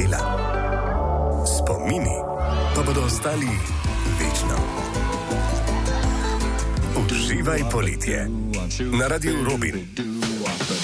dela. Spomini pa bodo ostali večno. Uživaj poletje na Radiu Robin.